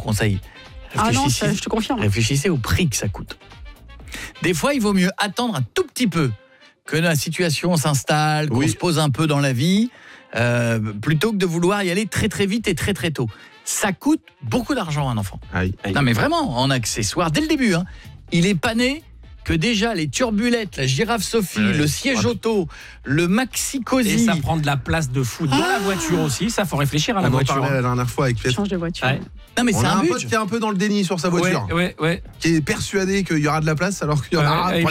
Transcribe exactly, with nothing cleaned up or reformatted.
conseil. Ah non, ça, je te confirme. Réfléchissez au prix que ça coûte. Des fois, il vaut mieux attendre un tout petit peu que la situation s'installe, qu'on oui. se pose un peu dans la vie, euh, plutôt que de vouloir y aller très très vite et très très tôt. Ça coûte beaucoup d'argent un enfant. Aïe. Aïe. Non mais vraiment, en accessoires, dès le début. Hein, il est pas né que déjà les turbulettes, la girafe Sophie, ouais. le siège auto, le maxi cosy. Et ça prend de la place de fou dans Ah. la voiture aussi. Ça, faut réfléchir à la On en voiture. parlait hein. la dernière fois avec Pierre. Change de voiture. Ouais. Non mais On c'est a un un but. pote qui est un peu dans le déni sur sa voiture, Ouais, ouais, ouais. qui est persuadé qu'il y aura de la place alors qu'il y en Ouais, aura ouais,